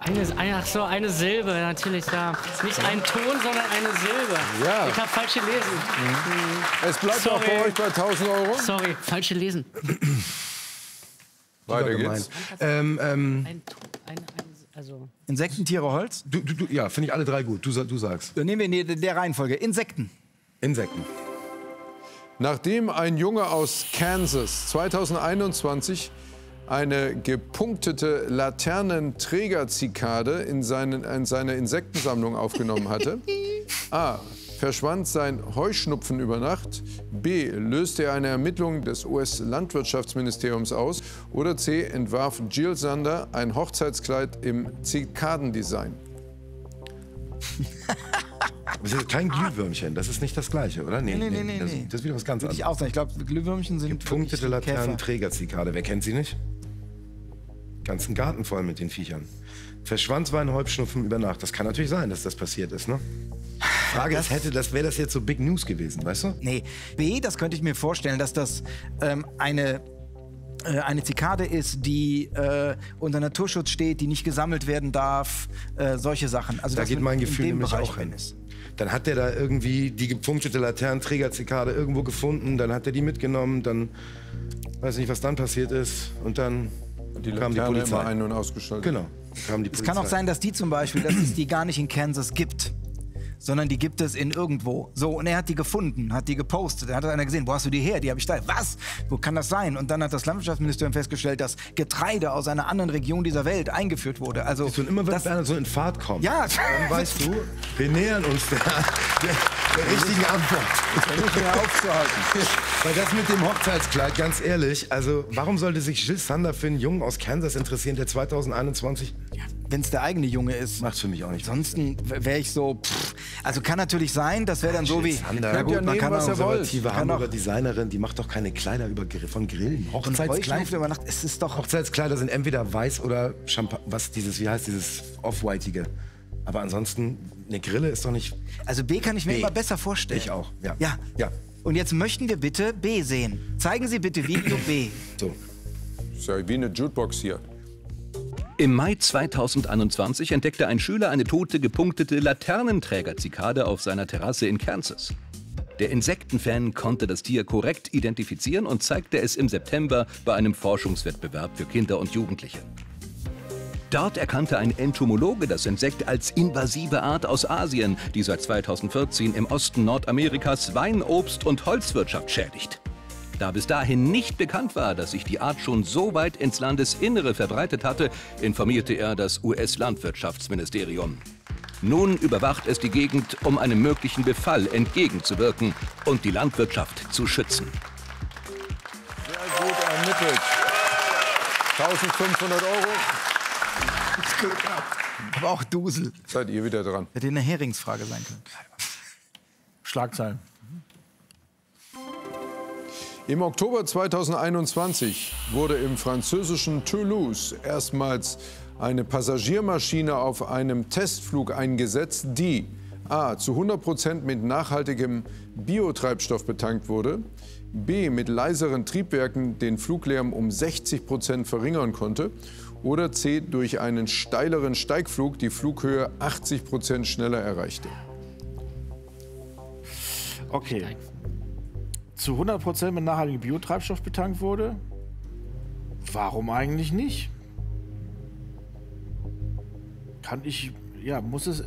Ach so, eine Silbe, natürlich da. Nicht ein Ton, sondern eine Silbe. Ja. Ich habe falsch gelesen. Es bleibt auch bei euch bei 1000 Euro. Sorry, falsch gelesen. Weiter geht's. Also Insektentiere, Holz? Ja, finde ich alle drei gut. Du sagst. Dann nehmen wir in der Reihenfolge. Insekten. Insekten. Nachdem ein Junge aus Kansas 2021 eine gepunktete Laternenträgerzikade in seine Insektensammlung aufgenommen hatte, A. verschwand sein Heuschnupfen über Nacht, B. löste er eine Ermittlung des US-Landwirtschaftsministeriums aus oder C. entwarf Jill Sander ein Hochzeitskleid im Zikadendesign. Das ist kein Glühwürmchen, das ist nicht das Gleiche, oder? Nee. Das ist wieder was ganz anderes. Ich glaube, Glühwürmchen sind Gepunktete Laternenträgerzikade, wer kennt sie nicht? Ganzen Garten voll mit den Viechern. Verschwand bei einem Heuschnupfen über Nacht. Das kann natürlich sein, dass das passiert ist, ne? Frage ist, wäre das jetzt so Big News gewesen, weißt du? Nee. B, das könnte ich mir vorstellen, dass das eine Zikade ist, die unter Naturschutz steht, die nicht gesammelt werden darf, solche Sachen. Also Da geht mein Gefühl nämlich Bereich auch hin. Dann hat der da irgendwie die gepunktete Laternenträgerzikade irgendwo gefunden, dann hat er die mitgenommen, dann weiß nicht, was dann passiert ist und dann kam die Polizei. War ein- und ausgeschaltet. Genau, kam die Es Polizei. kann auch sein, dass die zum Beispiel, dass es die gar nicht in Kansas gibt, sondern die gibt es in irgendwo. So, und er hat die gefunden, hat die gepostet. Da hat einer gesehen, wo hast du die her? Die habe ich da. Was? Wo kann das sein? Und dann hat das Landwirtschaftsministerium festgestellt, dass Getreide aus einer anderen Region dieser Welt eingeführt wurde. Also, Und immer wenn Werner so in Fahrt kommt, ja, dann weißt du, wir nähern uns der richtigen Antwort. Nicht mehr aufzuhalten. Weil das mit dem Hochzeitskleid, ganz ehrlich, also warum sollte sich Jill Sander für einen Jungen aus Kansas interessieren, der 2021... wenn es der eigene Junge ist. Macht's für mich auch nicht. Ansonsten wäre ich so, also kann natürlich sein, das wäre dann so wie, Sander, na gut, ja man nehmen, kann was auch er wollt. konservative kann Hamburger doch- Designerin, die macht doch keine Kleider von Grillen. Heuschnupfen über Nacht, es ist doch, Hochzeitskleider sind entweder weiß oder wie heißt dieses Off-Whiteige. Aber ansonsten, eine Grille ist doch nicht... also B kann ich mir B. immer besser vorstellen. Ich auch, ja. Ja. Ja. Und jetzt möchten wir bitte B sehen. Zeigen Sie bitte Video B. So. Das ist ja wie eine Jukebox hier. Im Mai 2021 entdeckte ein Schüler eine tote, gepunktete Laternenträgerzikade auf seiner Terrasse in Kansas. Der Insektenfan konnte das Tier korrekt identifizieren und zeigte es im September bei einem Forschungswettbewerb für Kinder und Jugendliche. Dort erkannte ein Entomologe das Insekt als invasive Art aus Asien, die seit 2014 im Osten Nordamerikas Wein-, Obst- und Holzwirtschaft schädigt. Da bis dahin nicht bekannt war, dass sich die Art schon so weit ins Landesinnere verbreitet hatte, informierte er das US-Landwirtschaftsministerium. Nun überwacht es die Gegend, um einem möglichen Befall entgegenzuwirken und die Landwirtschaft zu schützen. Sehr gut ermittelt. 1500 Euro. Aber auch Dusel. Seid ihr wieder dran. Hätte eine Heringsfrage sein können. Schlagzeilen. Im Oktober 2021 wurde im französischen Toulouse erstmals eine Passagiermaschine auf einem Testflug eingesetzt, die A. zu 100% mit nachhaltigem Biotreibstoff betankt wurde, B. mit leiseren Triebwerken den Fluglärm um 60% verringern konnte oder C. durch einen steileren Steigflug die Flughöhe 80% schneller erreichte. Okay. Zu 100% mit nachhaltigem Biotreibstoff betankt wurde? Warum eigentlich nicht?